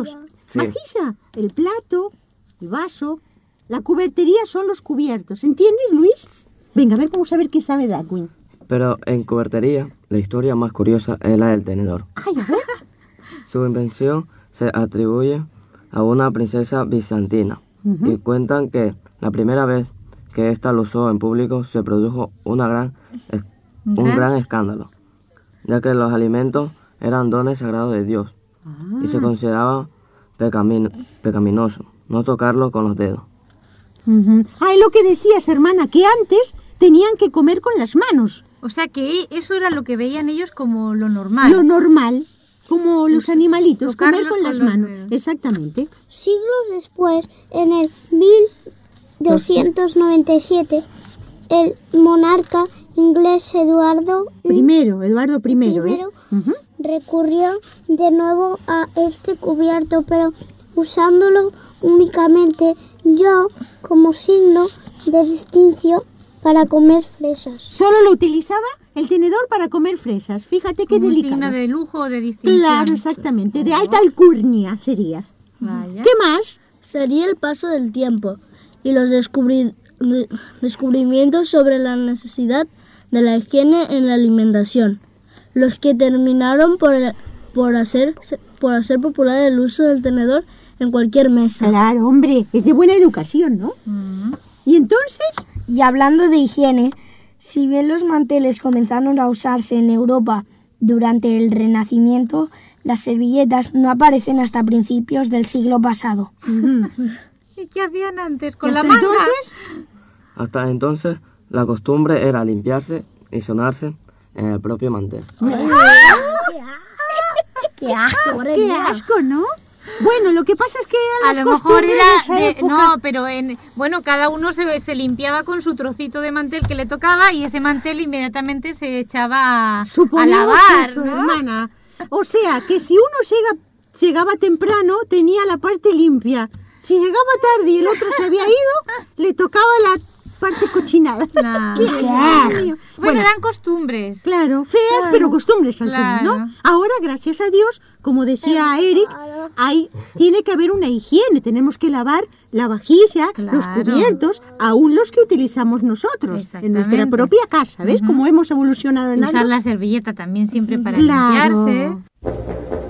cubiertos. Sí. Majisa, el plato, el vaso, la cubertería son los cubiertos. ¿Entiendes, Luis? Venga, a ver, vamos a ver qué sabe Darwin. Pero en cubertería, la historia más curiosa es la del tenedor. Ay, a ver. Su invención se atribuye a una princesa bizantina y cuentan que la primera vez que ésta lo usó en público se produjo un gran escándalo, ya que los alimentos eran dones sagrados de Dios y se consideraba pecaminoso no tocarlo con los dedos. Ay, lo que decías, hermana, que antes tenían que comer con las manos. O sea que eso era lo que veían ellos como lo normal. Lo normal, como los animalitos, comer tocarlos con las con los manos. dedos. Exactamente. Siglos después, en el 1297, el monarca inglés Eduardo Eduardo I, I recurrió de nuevo a este cubierto, pero usándolo únicamente como signo de distinción para comer fresas. Solo lo utilizaba el tenedor para comer fresas. Fíjate qué Como un delicado. signo de lujo o de distinción. Claro, exactamente. De alta alcurnia sería. Vaya. ¿Qué más? Sería el paso del tiempo y los descubrimientos sobre la necesidad de la higiene en la alimentación, los que terminaron por hacer popular el uso del tenedor en cualquier mesa. Claro, hombre, es de buena educación, ¿no? ¿Y entonces? Y hablando de higiene, si bien los manteles comenzaron a usarse en Europa durante el Renacimiento, las servilletas no aparecen hasta principios del siglo pasado. ¿Y qué hacían antes con la ¿Hasta manga? entonces? Hasta entonces, la costumbre era limpiarse y sonarse en el propio mantel. ¡Qué asco! ¡Qué asco!, ¿no? Bueno, lo que pasa es que A las lo mejor costumbres era de esa época... no, pero cada uno se limpiaba con su trocito de mantel que le tocaba y ese mantel inmediatamente se echaba a Suponemos lavar, eso, ¿no? hermana. O sea, que si uno llegaba temprano, tenía la parte limpia. Si llegaba tarde y el otro se había ido, le tocaba la parte cochinada. Claro. ¡Qué asco, Dios mío! Bueno, eran costumbres. Claro, feas, pero costumbres al fin, ¿no? Ahora, gracias a Dios, como decía Eric, tiene que haber una higiene. Tenemos que lavar la vajilla, los cubiertos, aún los que utilizamos nosotros en nuestra Exactamente. propia casa. ¿Ves cómo hemos evolucionado en Y usar algo? la servilleta también siempre para Claro. limpiarse.